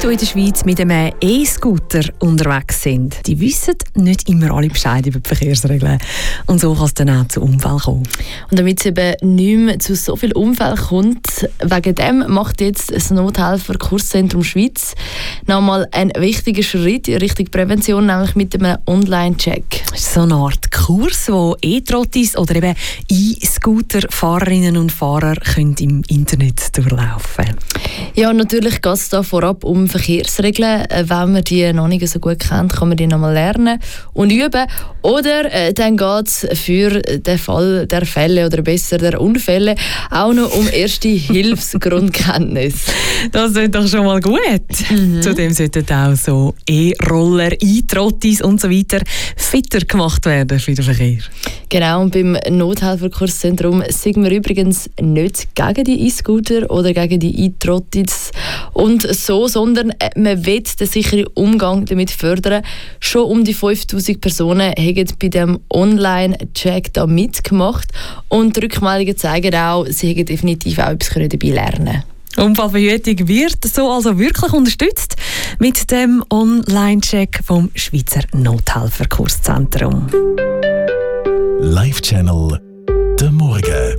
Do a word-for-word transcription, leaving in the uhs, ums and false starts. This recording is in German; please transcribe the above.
die in der Schweiz mit einem E-Scooter unterwegs sind, die wissen nicht immer alle Bescheid über die Verkehrsregeln. Und so kann es dann auch zu Unfällen kommen. Und damit es eben nicht mehr zu so vielen Unfällen kommt, wegen dem macht jetzt das Nothelfer-Kurszentrum Schweiz nochmal einen wichtigen Schritt in Richtung Prävention, nämlich mit einem Online-Check. Das ist so eine Art Kurs, wo E-Trottis oder eben E-Scooter-Fahrerinnen und Fahrer können im Internet durchlaufen können. Ja, natürlich geht es da vorab um Verkehrsregeln. Wenn man die noch nicht so gut kennt, kann man die noch mal lernen und üben. Oder äh, dann geht es für den Fall der Fälle oder besser der Unfälle auch noch um erste Hilfsgrundkenntnisse. Das ist doch schon mal gut. Mhm. Zudem sollten auch so E-Roller, E-Trottis und so weiter fitter gemacht werden für den Verkehr. Genau, und beim Nothelferkurszentrum sind wir übrigens nicht gegen die E-Scooter oder gegen die E-Trottis und so, sondern man will den sicheren Umgang damit fördern. Schon um die fünftausend Personen haben bei dem Online-Check da mitgemacht und die Rückmeldungen zeigen auch, sie haben definitiv auch etwas dabei lernen. Unfallverhütung wird so also wirklich unterstützt mit dem Online-Check vom Schweizer Nothelferkurszentrum. Live Channel, der Morgen.